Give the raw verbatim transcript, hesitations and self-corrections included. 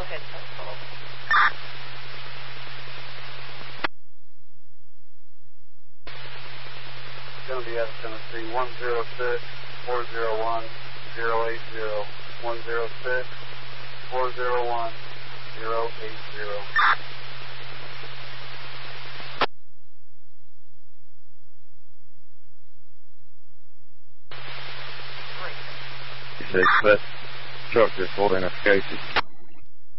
ahead, Central. Going to be out of Tennessee, one zero six, four zero one, zero eight zero, one zero six, four zero one, zero eight zero. Six, that truck is holding a safety.